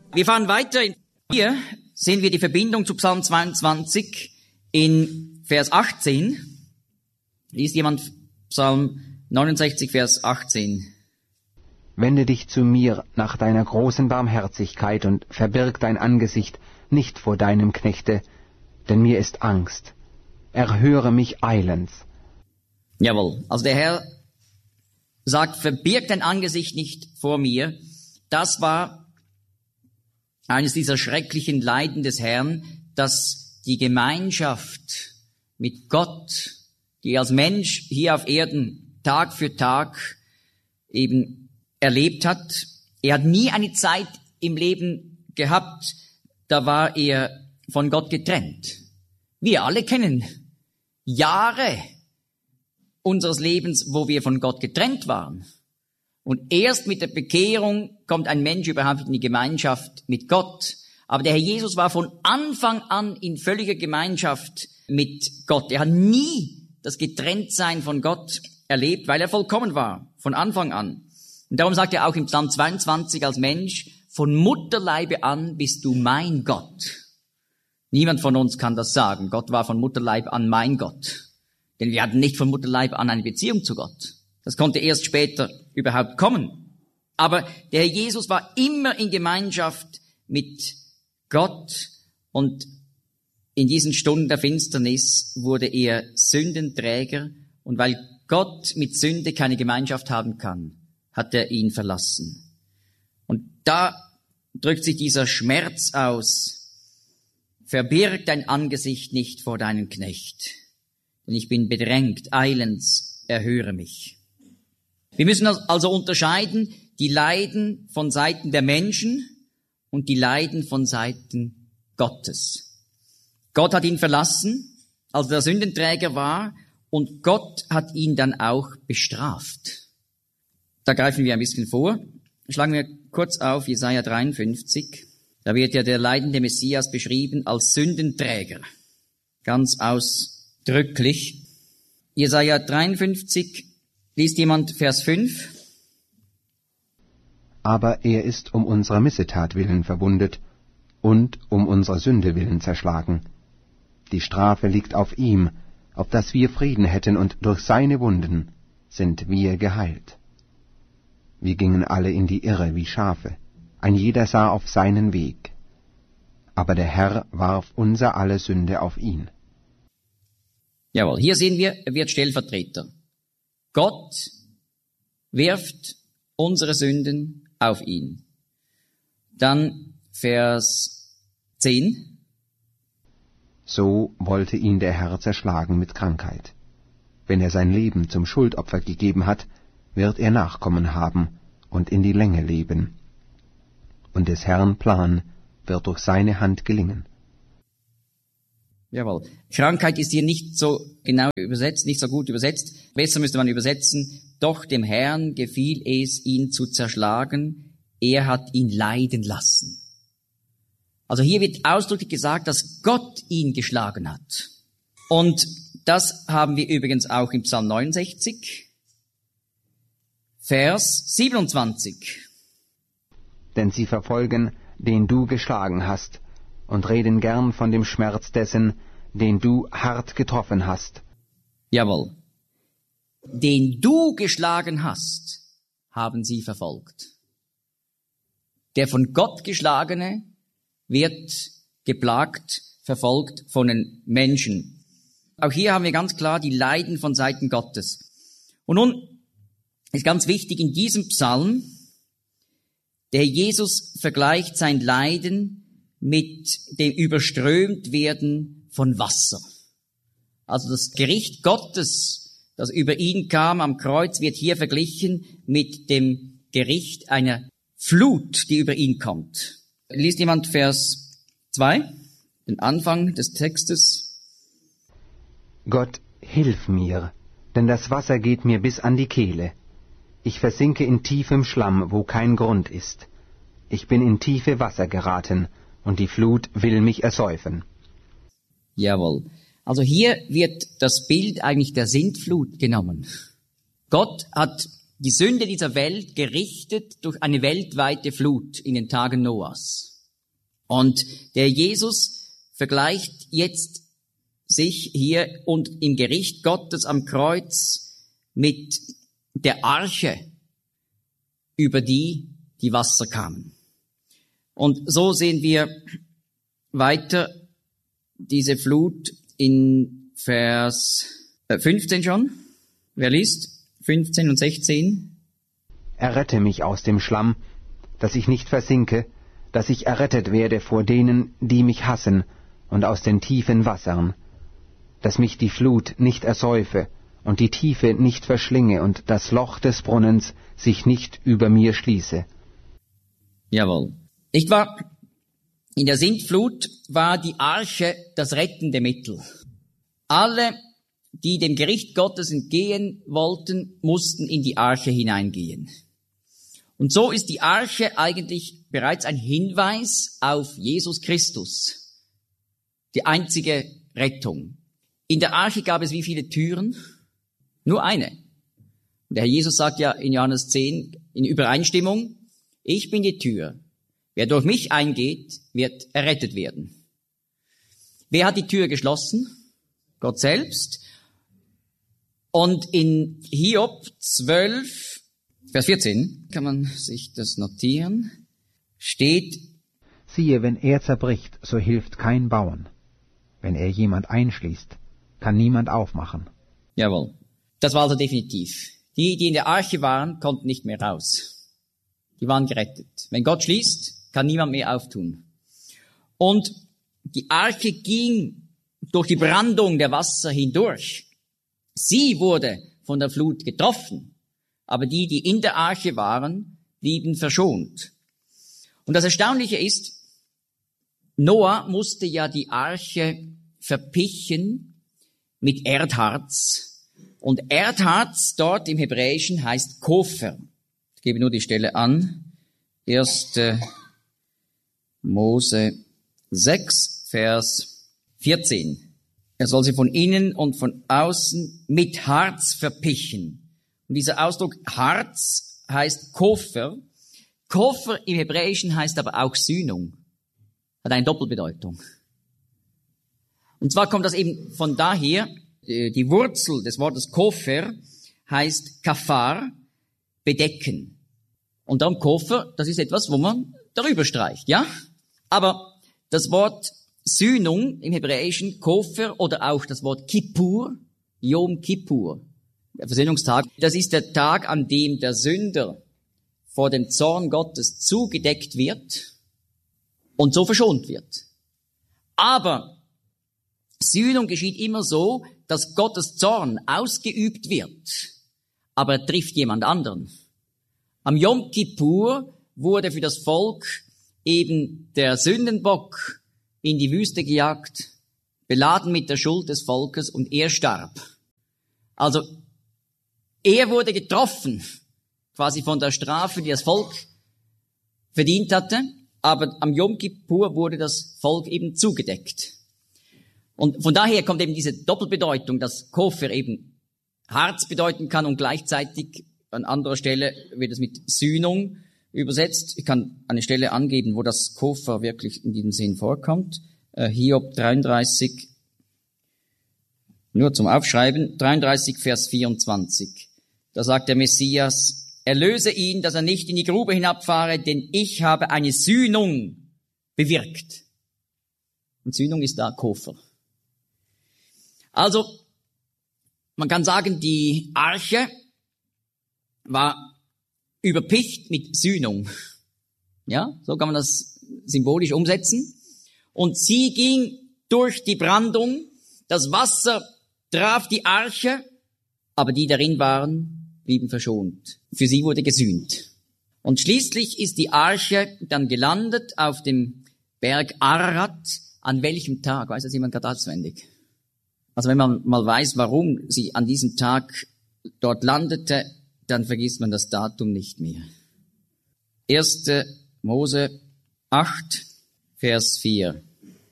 Wir fahren weiter. Hier sehen wir die Verbindung zu Psalm 22 in Vers 18. Liest jemand Psalm 69, Vers 18. Wende dich zu mir nach deiner großen Barmherzigkeit und verbirg dein Angesicht nicht vor deinem Knechte, denn mir ist Angst. Erhöre mich eilends. Jawohl, also der Herr sagt, verbirg dein Angesicht nicht vor mir. Das war eines dieser schrecklichen Leiden des Herrn, dass die Gemeinschaft mit Gott, die er als Mensch hier auf Erden Tag für Tag eben erlebt hat, er hat nie eine Zeit im Leben gehabt, da war er von Gott getrennt. Wir alle kennen Jahre unseres Lebens, wo wir von Gott getrennt waren. Und erst mit der Bekehrung kommt ein Mensch überhaupt in die Gemeinschaft mit Gott. Aber der Herr Jesus war von Anfang an in völliger Gemeinschaft mit Gott. Er hat nie das Getrenntsein von Gott erlebt, weil er vollkommen war, von Anfang an. Und darum sagt er auch im Psalm 22 als Mensch, von Mutterleibe an bist du mein Gott. Niemand von uns kann das sagen. Gott war von Mutterleib an mein Gott. Denn wir hatten nicht von Mutterleib an eine Beziehung zu Gott. Das konnte erst später überhaupt kommen. Aber der Herr Jesus war immer in Gemeinschaft mit Gott und in diesen Stunden der Finsternis wurde er Sündenträger und weil Gott mit Sünde keine Gemeinschaft haben kann, hat er ihn verlassen. Und da drückt sich dieser Schmerz aus. Verbirg dein Angesicht nicht vor deinem Knecht, denn ich bin bedrängt, eilends erhöre mich. Wir müssen also unterscheiden, die Leiden von Seiten der Menschen und die Leiden von Seiten Gottes. Gott hat ihn verlassen, als er Sündenträger war, und Gott hat ihn dann auch bestraft. Da greifen wir ein bisschen vor. Schlagen wir kurz auf Jesaja 53. Da wird ja der leidende Messias beschrieben als Sündenträger. Ganz ausdrücklich. Jesaja 53, liest jemand Vers 5? Aber er ist um unserer Missetat willen verwundet und um unserer Sünde willen zerschlagen. Die Strafe liegt auf ihm, auf dass wir Frieden hätten, und durch seine Wunden sind wir geheilt. Wir gingen alle in die Irre wie Schafe, ein jeder sah auf seinen Weg. Aber der Herr warf unser aller Sünde auf ihn. Jawohl, hier sehen wir, er wird Stellvertreter. Gott wirft unsere Sünden auf ihn. Dann Vers 10. So wollte ihn der Herr zerschlagen mit Krankheit. Wenn er sein Leben zum Schuldopfer gegeben hat, wird er Nachkommen haben und in die Länge leben. Und des Herrn Plan wird durch seine Hand gelingen. Jawohl. Krankheit ist hier nicht so genau übersetzt, nicht so gut übersetzt. Besser müsste man übersetzen, doch dem Herrn gefiel es, ihn zu zerschlagen. Er hat ihn leiden lassen. Also hier wird ausdrücklich gesagt, dass Gott ihn geschlagen hat. Und das haben wir übrigens auch im Psalm 69, Vers 27. Denn sie verfolgen, den du geschlagen hast, und reden gern von dem Schmerz dessen, den du hart getroffen hast. Jawohl. Den du geschlagen hast, haben sie verfolgt. Der von Gott geschlagene wird geplagt, verfolgt von den Menschen. Auch hier haben wir ganz klar die Leiden von Seiten Gottes. Und nun ist ganz wichtig in diesem Psalm, der Jesus vergleicht sein Leiden mit dem Überströmtwerden von Wasser. Also das Gericht Gottes, das über ihn kam am Kreuz, wird hier verglichen mit dem Gericht einer Flut, die über ihn kommt. Liest jemand Vers 2, den Anfang des Textes? Gott, hilf mir, denn das Wasser geht mir bis an die Kehle. Ich versinke in tiefem Schlamm, wo kein Grund ist. Ich bin in tiefe Wasser geraten, und die Flut will mich ersäufen. Jawohl. Also hier wird das Bild eigentlich der Sintflut genommen. Gott hat die Sünde dieser Welt gerichtet durch eine weltweite Flut in den Tagen Noahs. Und der Jesus vergleicht jetzt sich hier und im Gericht Gottes am Kreuz mit der Arche, über die Wasser kamen. Und so sehen wir weiter diese Flut in Vers 15 schon. Wer liest? 15 und 16. Errette mich aus dem Schlamm, dass ich nicht versinke, dass ich errettet werde vor denen, die mich hassen, und aus den tiefen Wassern, dass mich die Flut nicht ersäufe und die Tiefe nicht verschlinge und das Loch des Brunnens sich nicht über mir schließe. Jawohl. Nicht wahr? In der Sintflut war die Arche das rettende Mittel. Alle, die dem Gericht Gottes entgehen wollten, mussten in die Arche hineingehen. Und so ist die Arche eigentlich bereits ein Hinweis auf Jesus Christus. Die einzige Rettung. In der Arche gab es wie viele Türen? Nur eine. Und der Herr Jesus sagt ja in Johannes 10 in Übereinstimmung, ich bin die Tür. Wer durch mich eingeht, wird errettet werden. Wer hat die Tür geschlossen? Gott selbst. Und in Hiob 12, Vers 14, kann man sich das notieren, steht, siehe, wenn er zerbricht, so hilft kein Bauen. Wenn er jemand einschließt, kann niemand aufmachen. Jawohl. Das war also definitiv. Die in der Arche waren, konnten nicht mehr raus. Die waren gerettet. Wenn Gott schließt, kann niemand mehr auftun. Und die Arche ging durch die Brandung der Wasser hindurch. Sie wurde von der Flut getroffen, aber die in der Arche waren, blieben verschont. Und das Erstaunliche ist, Noah musste ja die Arche verpichen mit Erdharz. Und Erdharz dort im Hebräischen heißt Kofer. Ich gebe nur die Stelle an. 1. Mose 6, Vers 14. Er soll sie von innen und von außen mit Harz verpichen. Und dieser Ausdruck Harz heißt Kofer. Kofer im Hebräischen heißt aber auch Sühnung. Hat eine Doppelbedeutung. Und zwar kommt das eben von daher, die Wurzel des Wortes Kofer heißt Kafar, bedecken. Und darum Kofer, das ist etwas, wo man darüber streicht, ja? Aber das Wort Sühnung im Hebräischen, Kofer, oder auch das Wort Kippur, Yom Kippur, der Versöhnungstag, das ist der Tag, an dem der Sünder vor dem Zorn Gottes zugedeckt wird und so verschont wird. Aber Sühnung geschieht immer so, dass Gottes Zorn ausgeübt wird, aber er trifft jemand anderen. Am Yom Kippur wurde für das Volk eben der Sündenbock in die Wüste gejagt, beladen mit der Schuld des Volkes, und er starb. Also er wurde getroffen, quasi von der Strafe, die das Volk verdient hatte, aber am Yom Kippur wurde das Volk eben zugedeckt. Und von daher kommt eben diese Doppelbedeutung, dass Kofer eben Harz bedeuten kann und gleichzeitig an anderer Stelle wird es mit Sühnung übersetzt. Ich kann eine Stelle angeben, wo das Kofer wirklich in diesem Sinn vorkommt. Hiob 33, nur zum Aufschreiben, 33 Vers 24. Da sagt der Messias, erlöse ihn, dass er nicht in die Grube hinabfahre, denn ich habe eine Sühnung bewirkt. Und Sühnung ist da Kofer. Also, man kann sagen, die Arche war überpicht mit Sühnung. Ja, so kann man das symbolisch umsetzen. Und sie ging durch die Brandung, das Wasser traf die Arche, aber die darin waren, blieben verschont. Für sie wurde gesühnt. Und schließlich ist die Arche dann gelandet auf dem Berg Ararat. An welchem Tag? Weiß das jemand gerade auswendig? Also wenn man mal weiß, warum sie an diesem Tag dort landete, dann vergisst man das Datum nicht mehr. 1. Mose 8, Vers 4.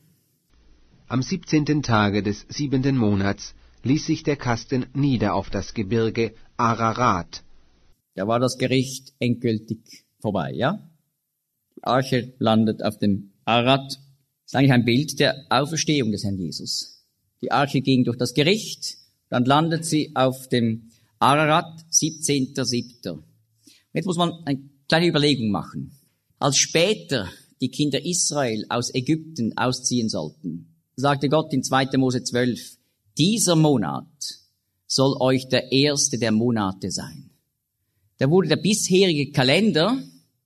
Am 17. Tage des 7. Monats ließ sich der Kasten nieder auf das Gebirge Ararat. Da war das Gericht endgültig vorbei, ja? Die Arche landet auf dem Ararat ist eigentlich ein Bild der Auferstehung des Herrn Jesus. Die Arche ging durch das Gericht, dann landet sie auf dem Ararat, 17.07. Jetzt muss man eine kleine Überlegung machen. Als später die Kinder Israel aus Ägypten ausziehen sollten, sagte Gott in 2. Mose 12, dieser Monat soll euch der erste der Monate sein. Da wurde der bisherige Kalender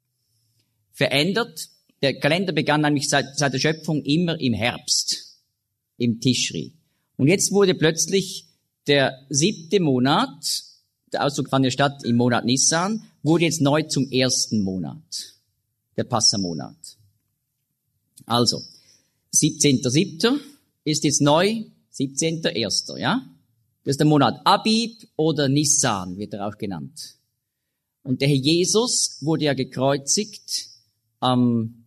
verändert. Der Kalender begann nämlich seit der Schöpfung immer im Herbst, im Tischri. Und jetzt wurde plötzlich der 7. Monat, der Auszug fand ja statt im Monat Nissan, wurde jetzt neu zum 1. Monat, der Passamonat. Also, 17.07. ist jetzt neu 17.01., ja? Das ist der Monat Abib oder Nissan, wird er auch genannt. Und der Herr Jesus wurde ja gekreuzigt am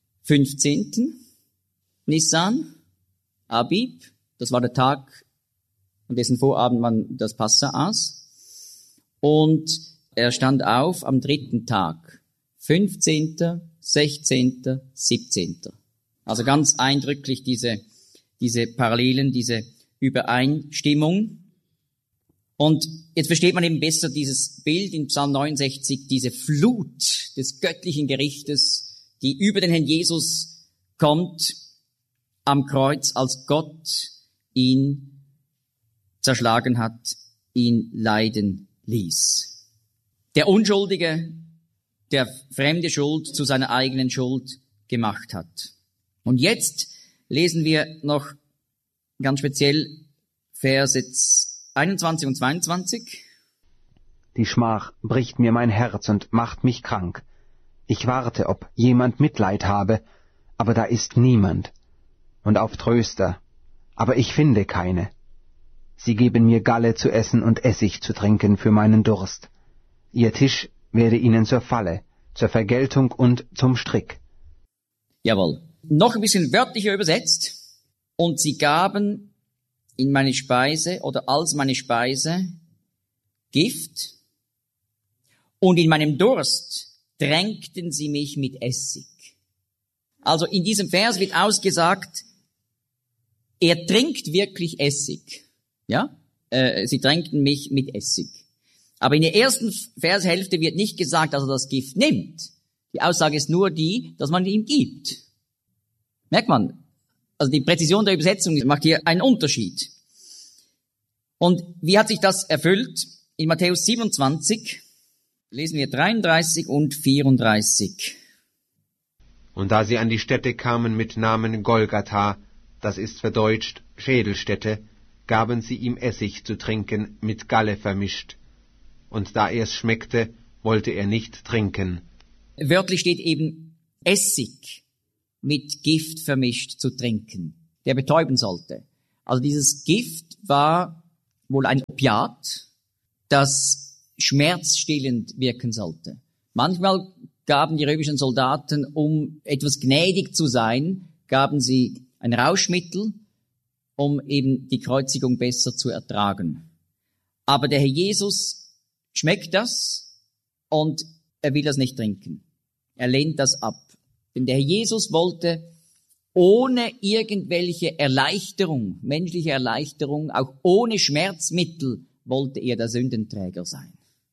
15. Nissan, Abib. Das war der Tag, an dessen Vorabend man das Passa aß. Und er stand auf am 3. Tag, 15., 16., 17. Also ganz eindrücklich diese Parallelen, diese Übereinstimmung. Und jetzt versteht man eben besser dieses Bild in Psalm 69, diese Flut des göttlichen Gerichtes, die über den Herrn Jesus kommt am Kreuz, als Gott ihn zerschlagen hat, ihn leiden ließ. Der Unschuldige, der fremde Schuld zu seiner eigenen Schuld gemacht hat. Und jetzt lesen wir noch ganz speziell Verse 21 und 22. Die Schmach bricht mir mein Herz und macht mich krank. Ich warte, ob jemand Mitleid habe, aber da ist niemand. Und auf Tröster, aber ich finde keine. Sie geben mir Galle zu essen und Essig zu trinken für meinen Durst. Ihr Tisch werde ihnen zur Falle, zur Vergeltung und zum Strick. Jawohl. Noch ein bisschen wörtlicher übersetzt. Und sie gaben in meine Speise oder als meine Speise Gift und in meinem Durst tränkten sie mich mit Essig. Also in diesem Vers wird ausgesagt, er trinkt wirklich Essig. Ja? Sie tränkten mich mit Essig. Aber in der ersten Vershälfte wird nicht gesagt, dass er das Gift nimmt. Die Aussage ist nur die, dass man ihm gibt. Merkt man? Also die Präzision der Übersetzung macht hier einen Unterschied. Und wie hat sich das erfüllt? In Matthäus 27 lesen wir 33 und 34. Und da sie an die Stätte kamen mit Namen Golgatha, das ist verdeutscht Schädelstätte, gaben sie ihm Essig zu trinken, mit Galle vermischt. Und da er's schmeckte, wollte er nicht trinken. Wörtlich steht eben Essig mit Gift vermischt zu trinken, der betäuben sollte. Also dieses Gift war wohl ein Opiat, das schmerzstillend wirken sollte. Manchmal gaben die römischen Soldaten, um etwas gnädig zu sein, gaben sie ein Rauschmittel, um eben die Kreuzigung besser zu ertragen. Aber der Herr Jesus schmeckt das und er will das nicht trinken. Er lehnt das ab. Denn der Herr Jesus wollte ohne irgendwelche Erleichterung, menschliche Erleichterung, auch ohne Schmerzmittel, wollte er der Sündenträger sein.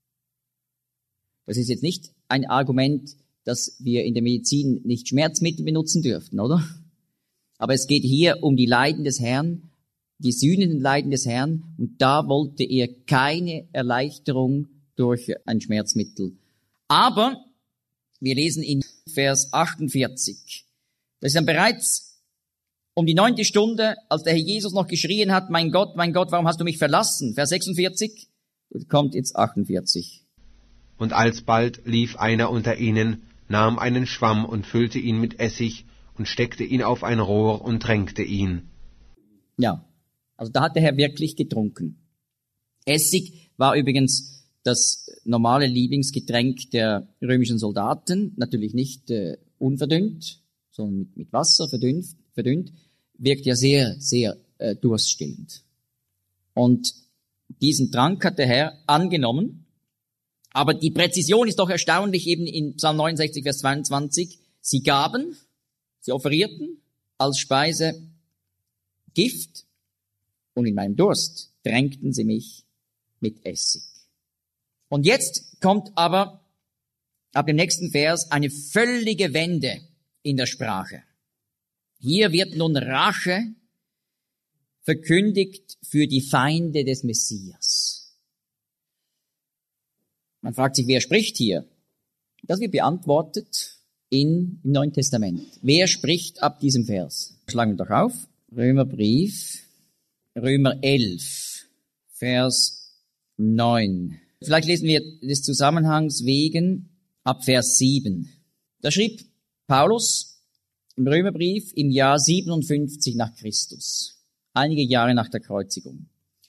Das ist jetzt nicht ein Argument, dass wir in der Medizin nicht Schmerzmittel benutzen dürften, oder? Aber es geht hier um die Leiden des Herrn, die sühnenden Leiden des Herrn, und da wollte er keine Erleichterung durch ein Schmerzmittel. Aber wir lesen in Vers 48. Das ist dann bereits um die 9. Stunde, als der Herr Jesus noch geschrien hat, mein Gott, warum hast du mich verlassen? Vers 46, kommt jetzt 48. Und alsbald lief einer unter ihnen, nahm einen Schwamm und füllte ihn mit Essig und steckte ihn auf ein Rohr und tränkte ihn. Ja, also da hat der Herr wirklich getrunken. Essig war übrigens das normale Lieblingsgetränk der römischen Soldaten, natürlich nicht unverdünnt, sondern mit Wasser verdünnt, wirkt ja sehr, sehr durststillend. Und diesen Trank hat der Herr angenommen, aber die Präzision ist doch erstaunlich eben in Psalm 69, Vers 22. Sie gaben, Sie offerierten als Speise Gift und in meinem Durst tränkten sie mich mit Essig. Und jetzt kommt aber ab dem nächsten Vers eine völlige Wende in der Sprache. Hier wird nun Rache verkündigt für die Feinde des Messias. Man fragt sich, wer spricht hier? Das wird beantwortet im Neuen Testament. Wer spricht ab diesem Vers? Schlagen wir doch auf. Römerbrief, Römer 11, Vers 9. Vielleicht lesen wir des Zusammenhangs wegen ab Vers 7. Da schrieb Paulus im Römerbrief im Jahr 57 nach Christus, einige Jahre nach der Kreuzigung.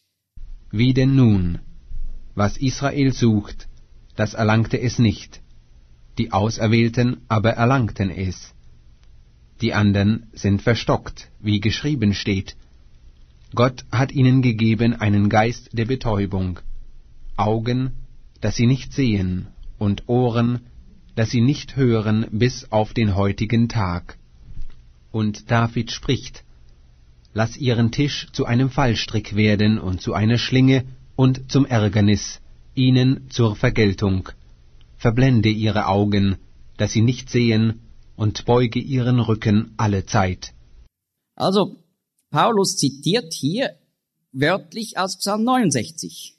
Wie denn nun? Was Israel sucht, das erlangte es nicht. Die Auserwählten aber erlangten es. Die anderen sind verstockt, wie geschrieben steht. Gott hat ihnen gegeben einen Geist der Betäubung, Augen, dass sie nicht sehen, und Ohren, dass sie nicht hören bis auf den heutigen Tag. Und David spricht, lass ihren Tisch zu einem Fallstrick werden und zu einer Schlinge und zum Ärgernis, ihnen zur Vergeltung. Verblende ihre Augen, dass sie nicht sehen, und beuge ihren Rücken alle Zeit. Also, Paulus zitiert hier wörtlich aus Psalm 69.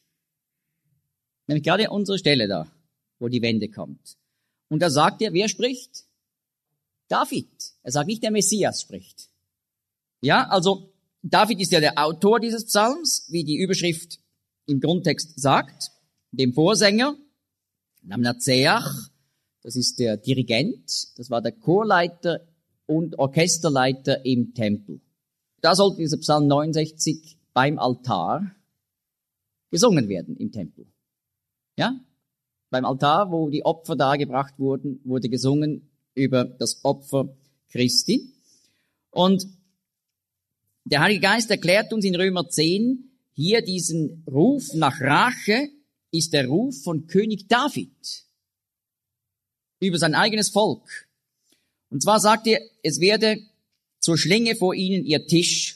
Nämlich gerade unsere Stelle da, wo die Wende kommt. Und da sagt er, wer spricht? David. Er sagt nicht, der Messias spricht. Ja, also David ist ja der Autor dieses Psalms, wie die Überschrift im Grundtext sagt, dem Vorsänger, Namnatseach, das ist der Dirigent, das war der Chorleiter und Orchesterleiter im Tempel. Da sollte dieser Psalm 69 beim Altar gesungen werden im Tempel. Ja? Beim Altar, wo die Opfer dargebracht wurden, wurde gesungen über das Opfer Christi. Und der Heilige Geist erklärt uns in Römer 10, hier diesen Ruf nach Rache ist der Ruf von König David über sein eigenes Volk. Und zwar sagt er, es werde zur Schlinge vor ihnen ihr Tisch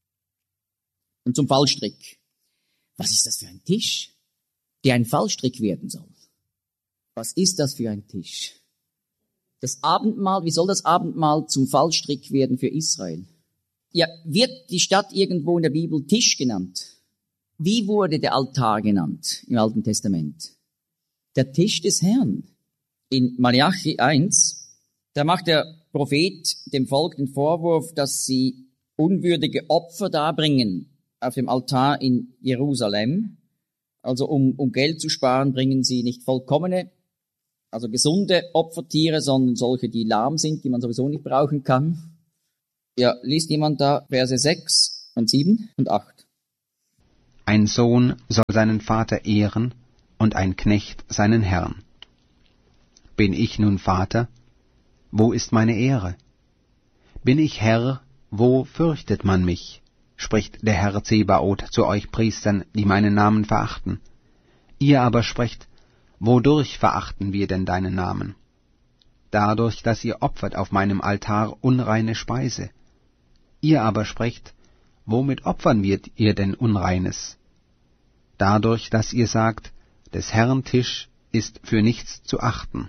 und zum Fallstrick. Was ist das für ein Tisch, der ein Fallstrick werden soll? Was ist das für ein Tisch? Das Abendmahl, wie soll das Abendmahl zum Fallstrick werden für Israel? Ja, wird die Stadt irgendwo in der Bibel Tisch genannt? Wie wurde der Altar genannt im Alten Testament? Der Tisch des Herrn. In Malachi 1, da macht der Prophet dem Volk den Vorwurf, dass sie unwürdige Opfer darbringen auf dem Altar in Jerusalem. Also um Geld zu sparen, bringen sie nicht vollkommene, also gesunde Opfertiere, sondern solche, die lahm sind, die man sowieso nicht brauchen kann. Ja, liest jemand da Verse 6 und 7 und 8. Ein Sohn soll seinen Vater ehren und ein Knecht seinen Herrn. Bin ich nun Vater? Wo ist meine Ehre? Bin ich Herr? Wo fürchtet man mich? Spricht der Herr Zebaoth zu euch Priestern, die meinen Namen verachten. Ihr aber sprecht, wodurch verachten wir denn deinen Namen? Dadurch, dass ihr opfert auf meinem Altar unreine Speise. Ihr aber sprecht, womit opfern ihr denn Unreines? Dadurch, dass ihr sagt, des Herrn Tisch ist für nichts zu achten.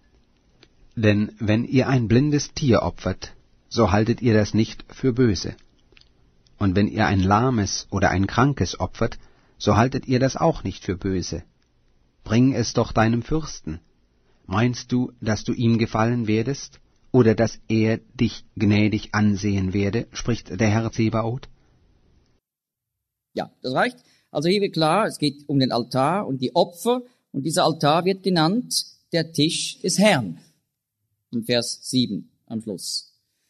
Denn wenn ihr ein blindes Tier opfert, so haltet ihr das nicht für böse. Und wenn ihr ein lahmes oder ein krankes opfert, so haltet ihr das auch nicht für böse. Bring es doch deinem Fürsten. Meinst du, dass du ihm gefallen werdest, oder dass er dich gnädig ansehen werde, spricht der Herr Zebaoth? Ja, das reicht. Also hier wird klar, es geht um den Altar und die Opfer, und dieser Altar wird genannt der Tisch des Herrn. In Vers 7 am Schluss.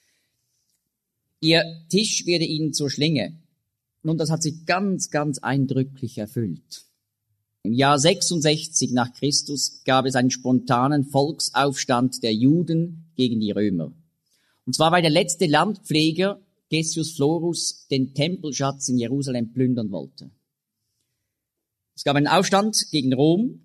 Ihr Tisch werde ihnen zur Schlinge. Nun, das hat sich ganz, ganz eindrücklich erfüllt. Im Jahr 66 nach Christus gab es einen spontanen Volksaufstand der Juden gegen die Römer. Und zwar, weil der letzte Landpfleger, Gessius Florus, den Tempelschatz in Jerusalem plündern wollte. Es gab einen Aufstand gegen Rom.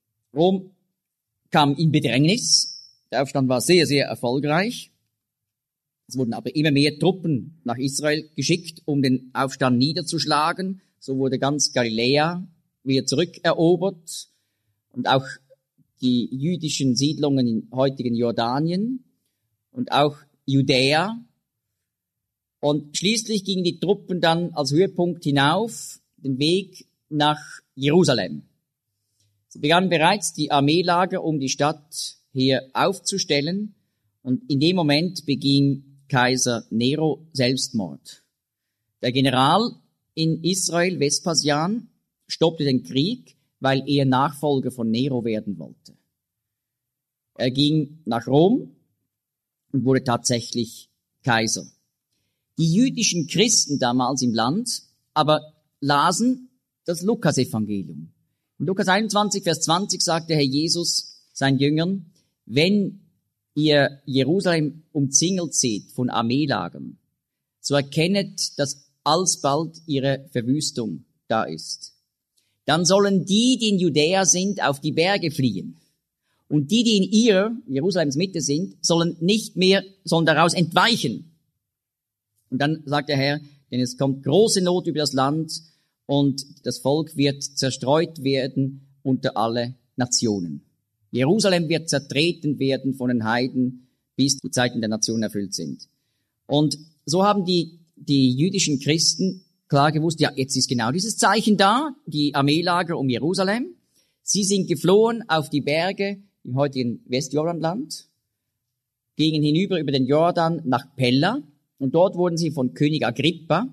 Rom kam in Bedrängnis. Der Aufstand war sehr, sehr erfolgreich. Es wurden aber immer mehr Truppen nach Israel geschickt, um den Aufstand niederzuschlagen. So wurde ganz Galiläa wieder zurückerobert und auch die jüdischen Siedlungen im heutigen Jordanien und auch Judäa. Und schließlich gingen die Truppen dann als Höhepunkt hinauf, den Weg nach Jerusalem. Sie begannen bereits die Armeelager um die Stadt hier aufzustellen und in dem Moment beging Kaiser Nero Selbstmord. Der General in Israel, Vespasian, stoppte den Krieg, weil er Nachfolger von Nero werden wollte. Er ging nach Rom und wurde tatsächlich Kaiser. Die jüdischen Christen damals im Land aber lasen das Lukas-Evangelium. In Lukas 21, Vers 20 sagte Herr Jesus seinen Jüngern, wenn ihr Jerusalem umzingelt seht von Armeelagern, so erkennet, dass alsbald ihre Verwüstung da ist. Dann sollen die in Judäa sind, auf die Berge fliehen. Und die in Jerusalems Mitte sind, sollen daraus entweichen. Und dann sagt der Herr, denn es kommt große Not über das Land und das Volk wird zerstreut werden unter alle Nationen. Jerusalem wird zertreten werden von den Heiden, bis die Zeiten der Nationen erfüllt sind. Und so haben die jüdischen Christen klar gewusst, ja, jetzt ist genau dieses Zeichen da, die Armeelager um Jerusalem. Sie sind geflohen auf die Berge im heutigen Westjordanland, gingen hinüber über den Jordan nach Pella und dort wurden sie von König Agrippa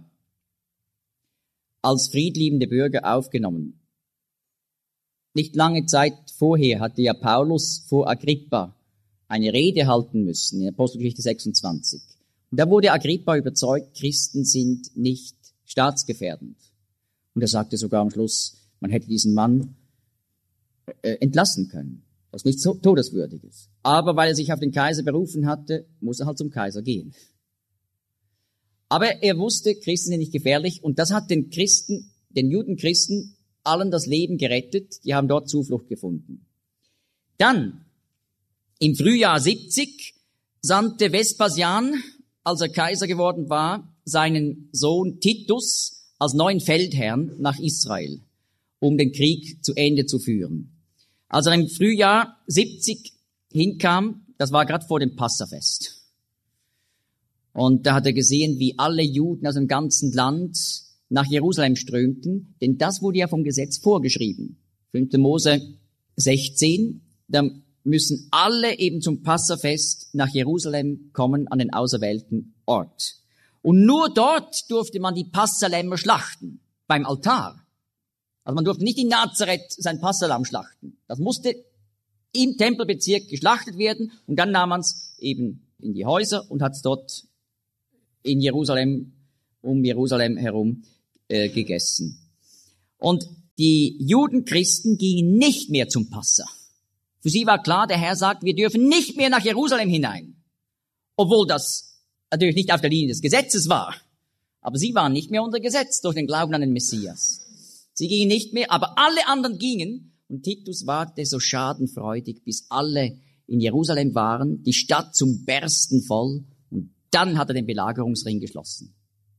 als friedliebende Bürger aufgenommen. Nicht lange Zeit vorher hatte ja Paulus vor Agrippa eine Rede halten müssen, in Apostelgeschichte 26. Und da wurde Agrippa überzeugt, Christen sind nicht staatsgefährdend. Und er sagte sogar am Schluss, man hätte diesen Mann entlassen können. Das ist nichts Todeswürdiges. Aber weil er sich auf den Kaiser berufen hatte, muss er halt zum Kaiser gehen. Aber er wusste, Christen sind nicht gefährlich und das hat den Judenchristen allen das Leben gerettet. Die haben dort Zuflucht gefunden. Dann, im Frühjahr 70, sandte Vespasian, als er Kaiser geworden war, seinen Sohn Titus als neuen Feldherrn nach Israel, um den Krieg zu Ende zu führen. Als er im Frühjahr 70 hinkam, das war gerade vor dem Passafest. Und da hat er gesehen, wie alle Juden aus dem ganzen Land nach Jerusalem strömten, denn das wurde ja vom Gesetz vorgeschrieben. 5. Mose 16, da müssen alle eben zum Passafest nach Jerusalem kommen, an den auserwählten Ort. Und nur dort durfte man die Passalämmer schlachten, beim Altar. Also man durfte nicht in Nazareth sein Passalam schlachten. Das musste im Tempelbezirk geschlachtet werden und dann nahm man es eben in die Häuser und hat es dort in Jerusalem, um Jerusalem herum gegessen. Und die Judenchristen gingen nicht mehr zum Passa. Für sie war klar, der Herr sagt, wir dürfen nicht mehr nach Jerusalem hinein. Obwohl das natürlich nicht auf der Linie des Gesetzes war. Aber sie waren nicht mehr unter Gesetz durch den Glauben an den Messias. Sie gingen nicht mehr, aber alle anderen gingen. Und Titus warte so schadenfreudig, bis alle in Jerusalem waren, die Stadt zum Bersten voll. Und dann hat er den Belagerungsring geschlossen.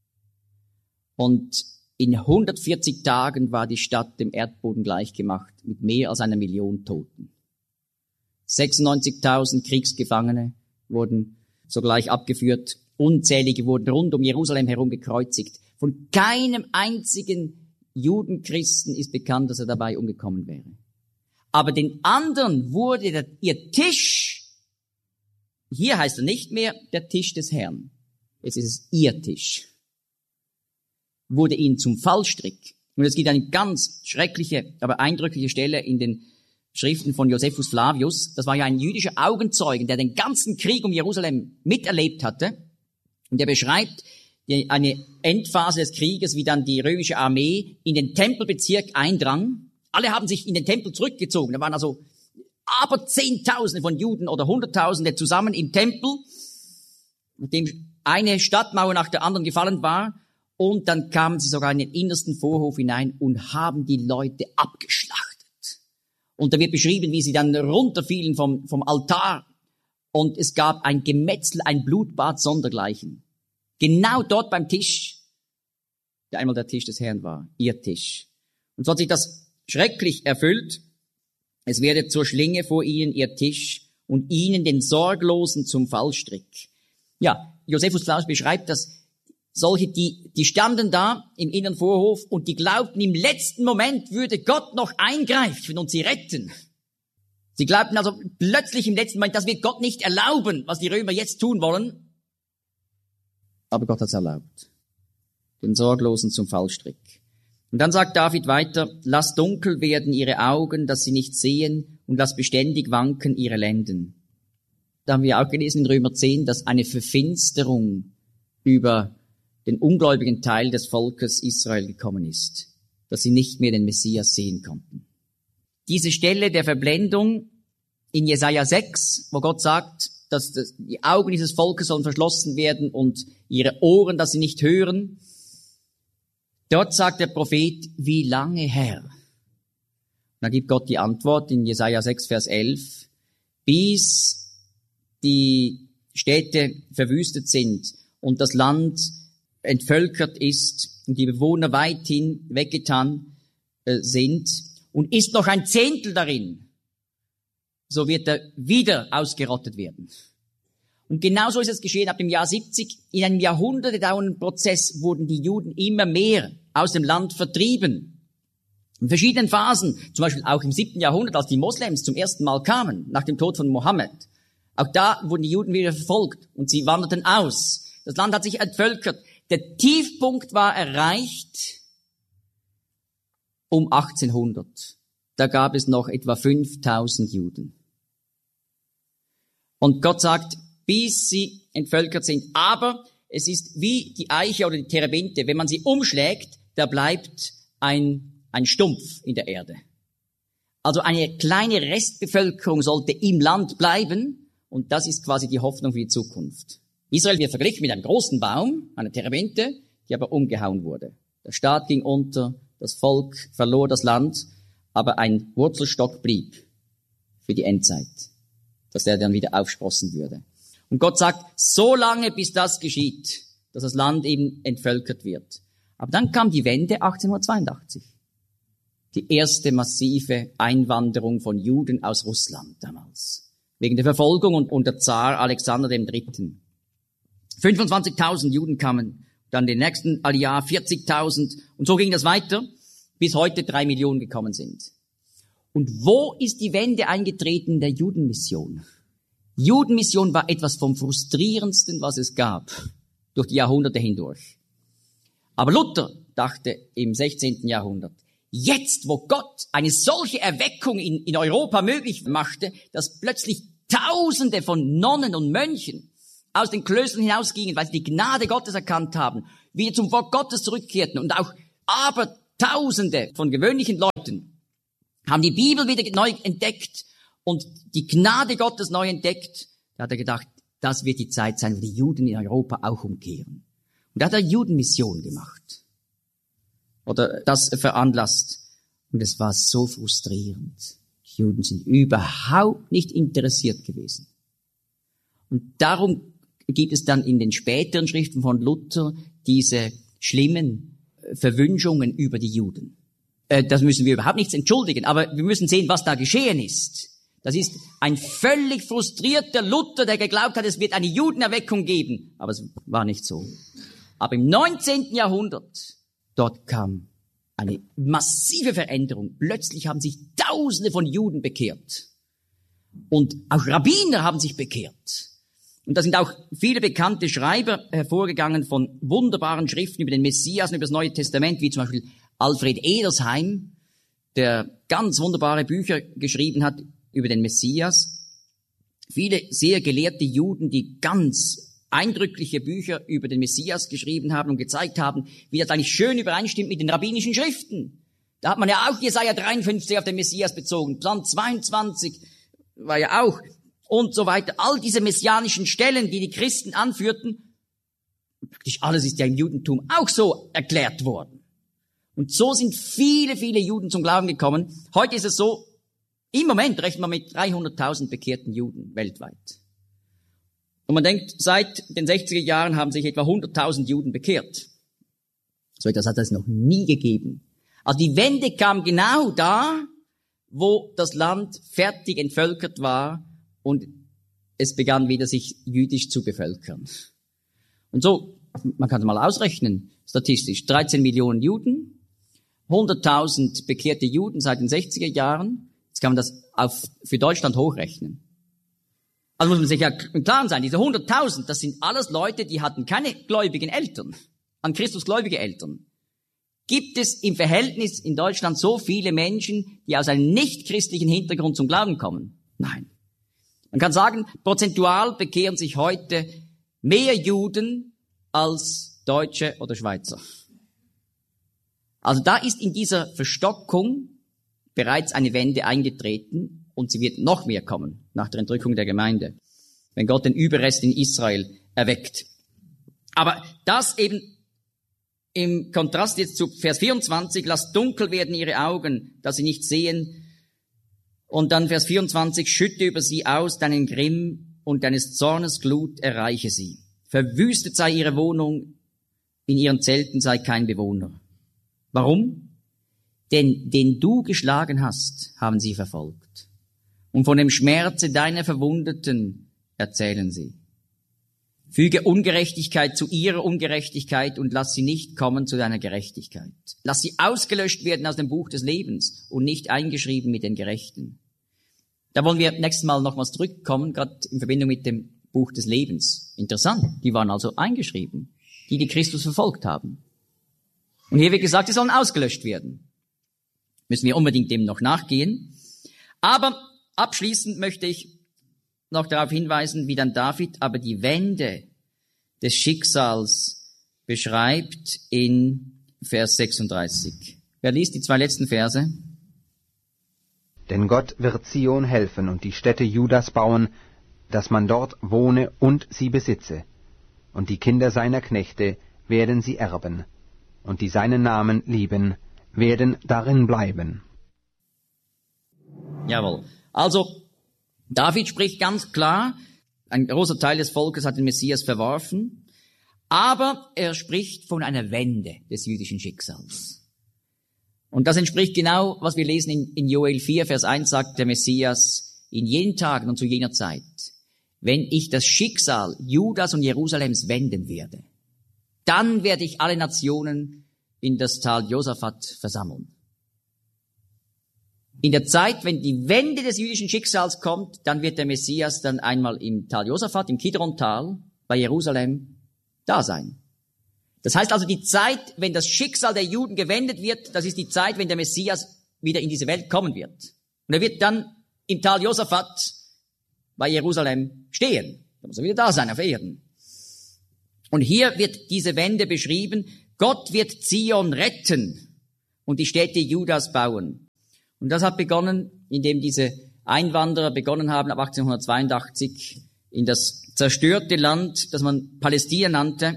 Und in 140 Tagen war die Stadt dem Erdboden gleichgemacht, mit mehr als 1 Million Toten. 96.000 Kriegsgefangene wurden sogleich abgeführt. Unzählige wurden rund um Jerusalem herum gekreuzigt. Von keinem einzigen Judenchristen ist bekannt, dass er dabei umgekommen wäre. Aber den anderen wurde ihr Tisch, hier heißt er nicht mehr der Tisch des Herrn, jetzt ist es ihr Tisch, wurde ihnen zum Fallstrick. Und es gibt eine ganz schreckliche, aber eindrückliche Stelle in den Schriften von Josephus Flavius. Das war ja ein jüdischer Augenzeugen, der den ganzen Krieg um Jerusalem miterlebt hatte. Und der beschreibt eine Endphase des Krieges, wie dann die römische Armee in den Tempelbezirk eindrang. Alle haben sich in den Tempel zurückgezogen. Da waren also aber Zehntausende von Juden oder Hunderttausende zusammen im Tempel, nachdem eine Stadtmauer nach der anderen gefallen war. Und dann kamen sie sogar in den innersten Vorhof hinein und haben die Leute abgeschlachtet. Und da wird beschrieben, wie sie dann runterfielen vom Altar und es gab ein Gemetzel, ein Blutbad sondergleichen. Genau dort beim Tisch, der einmal der Tisch des Herrn war, ihr Tisch. Und so hat sich das schrecklich erfüllt. Es werde zur Schlinge vor ihnen ihr Tisch und ihnen den Sorglosen zum Fallstrick. Ja, Josephus Claus beschreibt, dass solche, die standen da im inneren Vorhof und die glaubten, im letzten Moment würde Gott noch eingreifen und sie retten. Sie glaubten also plötzlich im letzten Moment, das wird Gott nicht erlauben, was die Römer jetzt tun wollen. Aber Gott hat es erlaubt. Den Sorglosen zum Fallstrick. Und dann sagt David weiter, lass dunkel werden ihre Augen, dass sie nicht sehen, und lass beständig wanken ihre Lenden. Da haben wir auch gelesen in Römer 10, dass eine Verfinsterung über den ungläubigen Teil des Volkes Israel gekommen ist, dass sie nicht mehr den Messias sehen konnten. Diese Stelle der Verblendung in Jesaja 6, wo Gott sagt, dass die Augen dieses Volkes sollen verschlossen werden und ihre Ohren, dass sie nicht hören, dort sagt der Prophet, wie lange, Herr? Und da gibt Gott die Antwort in Jesaja 6, Vers 11, bis die Städte verwüstet sind und das Land entvölkert ist und die Bewohner weithin weggetan sind und ist noch ein Zehntel darin, so wird er wieder ausgerottet werden. Und genauso ist es geschehen ab dem Jahr 70. In einem Jahrhunderte dauernden Prozess wurden die Juden immer mehr aus dem Land vertrieben. In verschiedenen Phasen, zum Beispiel auch im 7. Jahrhundert, als die Moslems zum ersten Mal kamen, nach dem Tod von Mohammed. Auch da wurden die Juden wieder verfolgt und sie wanderten aus. Das Land hat sich entvölkert. Der Tiefpunkt war erreicht um 1800. Da gab es noch etwa 5000 Juden. Und Gott sagt, bis sie entvölkert sind. Aber es ist wie die Eiche oder die Terebinte. Wenn man sie umschlägt, da bleibt ein Stumpf in der Erde. Also eine kleine Restbevölkerung sollte im Land bleiben. Und das ist quasi die Hoffnung für die Zukunft. Israel wird verglichen mit einem großen Baum, einer Terebinte, die aber umgehauen wurde. Der Staat ging unter, das Volk verlor das Land, aber ein Wurzelstock blieb für die Endzeit, dass der dann wieder aufsprossen würde. Und Gott sagt, so lange bis das geschieht, dass das Land eben entvölkert wird. Aber dann kam die Wende 1882. Die erste massive Einwanderung von Juden aus Russland damals. Wegen der Verfolgung und unter Zar Alexander III. 25.000 Juden kamen, dann den nächsten Jahr 40.000 und so ging das weiter, bis heute 3 Millionen gekommen sind. Und wo ist die Wende eingetreten in der Judenmission? Judenmission war etwas vom frustrierendsten, was es gab, durch die Jahrhunderte hindurch. Aber Luther dachte im 16. Jahrhundert, jetzt, wo Gott eine solche Erweckung in Europa möglich machte, dass plötzlich Tausende von Nonnen und Mönchen aus den Klöstern hinausgingen, weil sie die Gnade Gottes erkannt haben, wieder zum Wort Gottes zurückkehrten und auch Abertausende von gewöhnlichen Leuten haben die Bibel wieder neu entdeckt und die Gnade Gottes neu entdeckt. Da hat er gedacht, das wird die Zeit sein, wo die Juden in Europa auch umkehren. Und da hat er Judenmission gemacht oder das veranlasst. Und es war so frustrierend. Die Juden sind überhaupt nicht interessiert gewesen. Und darum gibt es dann in den späteren Schriften von Luther diese schlimmen Verwünschungen über die Juden. Das müssen wir überhaupt nichts entschuldigen, aber wir müssen sehen, was da geschehen ist. Das ist ein völlig frustrierter Luther, der geglaubt hat, es wird eine Judenerweckung geben. Aber es war nicht so. Aber im 19. Jahrhundert, dort kam eine massive Veränderung. Plötzlich haben sich Tausende von Juden bekehrt. Und auch Rabbiner haben sich bekehrt. Und da sind auch viele bekannte Schreiber hervorgegangen von wunderbaren Schriften über den Messias und über das Neue Testament, wie zum Beispiel Alfred Edersheim, der ganz wunderbare Bücher geschrieben hat über den Messias. Viele sehr gelehrte Juden, die ganz eindrückliche Bücher über den Messias geschrieben haben und gezeigt haben, wie das eigentlich schön übereinstimmt mit den rabbinischen Schriften. Da hat man ja auch Jesaja 53 auf den Messias bezogen, Psalm 22 war ja auch und so weiter. All diese messianischen Stellen, die die Christen anführten, praktisch alles ist ja im Judentum auch so erklärt worden. Und so sind viele, viele Juden zum Glauben gekommen. Heute ist es so, im Moment rechnen wir mit 300.000 bekehrten Juden weltweit. Und man denkt, seit den 60er Jahren haben sich etwa 100.000 Juden bekehrt. So etwas hat es noch nie gegeben. Also die Wende kam genau da, wo das Land fertig entvölkert war und es begann wieder sich jüdisch zu bevölkern. Und so, man kann es mal ausrechnen, statistisch, 13 Millionen Juden, 100.000 bekehrte Juden seit den 60er Jahren. Jetzt kann man das für Deutschland hochrechnen. Also muss man sich ja im Klaren sein, diese 100.000, das sind alles Leute, die hatten keine gläubigen Eltern, an Christus gläubige Eltern. Gibt es im Verhältnis in Deutschland so viele Menschen, die aus einem nicht-christlichen Hintergrund zum Glauben kommen? Nein. Man kann sagen, prozentual bekehren sich heute mehr Juden als Deutsche oder Schweizer. Also da ist in dieser Verstockung bereits eine Wende eingetreten und sie wird noch mehr kommen nach der Entrückung der Gemeinde, wenn Gott den Überrest in Israel erweckt. Aber das eben im Kontrast jetzt zu Vers 24, lasst dunkel werden ihre Augen, dass sie nicht sehen. Und dann Vers 24, schütte über sie aus deinen Grimm und deines Zornes Glut erreiche sie. Verwüstet sei ihre Wohnung, in ihren Zelten sei kein Bewohner. Warum? Denn den du geschlagen hast, haben sie verfolgt. Und von dem Schmerze deiner Verwundeten erzählen sie. Füge Ungerechtigkeit zu ihrer Ungerechtigkeit und lass sie nicht kommen zu deiner Gerechtigkeit. Lass sie ausgelöscht werden aus dem Buch des Lebens und nicht eingeschrieben mit den Gerechten. Da wollen wir nächstes Mal nochmals zurückkommen, gerade in Verbindung mit dem Buch des Lebens. Interessant, die waren also eingeschrieben, die Christus verfolgt haben. Und hier wird gesagt, sie sollen ausgelöscht werden. Müssen wir unbedingt dem noch nachgehen. Aber abschließend möchte ich noch darauf hinweisen, wie dann David aber die Wende des Schicksals beschreibt in Vers 36. Wer liest die 2 letzten Verse? Denn Gott wird Zion helfen und die Städte Judas bauen, dass man dort wohne und sie besitze. Und die Kinder seiner Knechte werden sie erben. Und die seinen Namen lieben, werden darin bleiben. Jawohl. Also, David spricht ganz klar, ein großer Teil des Volkes hat den Messias verworfen, aber er spricht von einer Wende des jüdischen Schicksals. Und das entspricht genau, was wir lesen in Joel 4, Vers 1, sagt der Messias, in jenen Tagen und zu jener Zeit, wenn ich das Schicksal Judas und Jerusalems wenden werde, dann werde ich alle Nationen in das Tal Josaphat versammeln. In der Zeit, wenn die Wende des jüdischen Schicksals kommt, dann wird der Messias dann einmal im Tal Josaphat, im Kidron-Tal, bei Jerusalem, da sein. Das heißt also, die Zeit, wenn das Schicksal der Juden gewendet wird, das ist die Zeit, wenn der Messias wieder in diese Welt kommen wird. Und er wird dann im Tal Josaphat bei Jerusalem stehen. Da muss er wieder da sein auf Erden. Und hier wird diese Wende beschrieben. Gott wird Zion retten und die Städte Judas bauen. Und das hat begonnen, indem diese Einwanderer begonnen haben, ab 1882 in das zerstörte Land, das man Palästina nannte,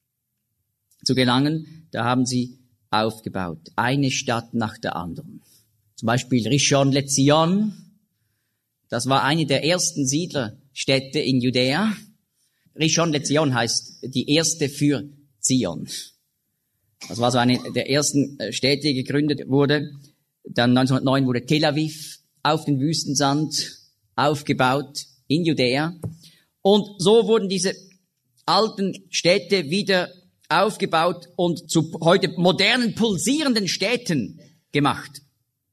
zu gelangen. Da haben sie aufgebaut. Eine Stadt nach der anderen. Zum Beispiel Rishon LeZion. Das war eine der ersten Siedlerstädte in Judäa. Rishon LeZion heißt die erste für Zion. Das war so eine der ersten Städte, die gegründet wurde. Dann 1909 wurde Tel Aviv auf den Wüstensand aufgebaut in Judäa. Und so wurden diese alten Städte wieder aufgebaut und zu heute modernen, pulsierenden Städten gemacht.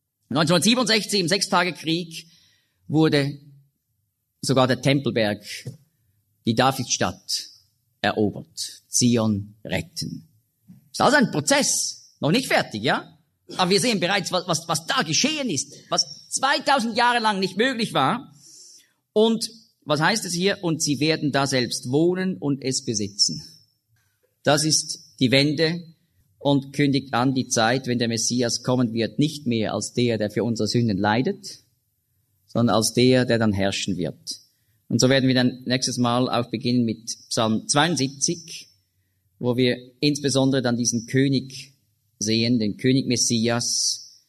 1967 im Sechstagekrieg wurde sogar der Tempelberg, die Davidstadt, erobert. Zion retten. Das ist also ein Prozess, noch nicht fertig, ja? Aber wir sehen bereits, was da geschehen ist, was 2000 Jahre lang nicht möglich war. Und was heißt es hier? Und sie werden da selbst wohnen und es besitzen. Das ist die Wende und kündigt an die Zeit, wenn der Messias kommen wird, nicht mehr als der für unsere Sünden leidet, sondern als der dann herrschen wird. Und so werden wir dann nächstes Mal auch beginnen mit Psalm 72, wo wir insbesondere dann diesen König sehen, den König Messias,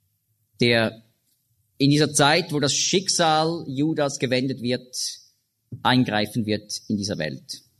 der in dieser Zeit, wo das Schicksal Judas gewendet wird, eingreifen wird in dieser Welt.